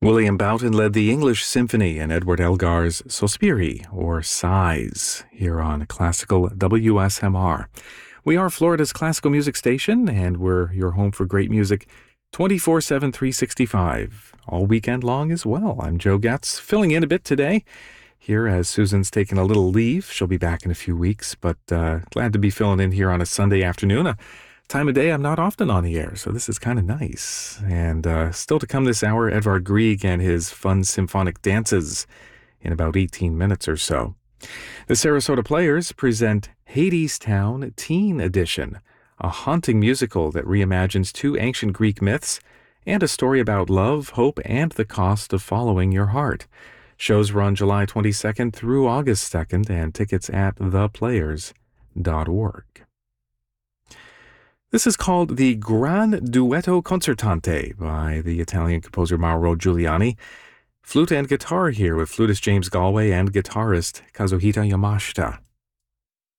William Boughton led the English Symphony in Edward Elgar's Sospiri, or Sighs, here on Classical WSMR. We are Florida's classical music station, and we're your home for great music 24/7, 365, all weekend long as well. I'm Joe Getz, filling in a bit today, here as Susan's taking a little leave. She'll be back in a few weeks, but glad to be filling in here on a Sunday afternoon, a time of day I'm not often on the air, so this is kind of nice. And still to come this hour, Edvard Grieg and his fun symphonic dances in about 18 minutes or so. The Sarasota Players present Hadestown Teen Edition, a haunting musical that reimagines two ancient Greek myths and a story about love, hope, and the cost of following your heart. Shows run July 22nd through August 2nd, and tickets at theplayers.org. This is called the Gran Duetto Concertante by the Italian composer Mauro Giuliani. Flute and guitar here with flutist James Galway and guitarist Kazuhita Yamashita.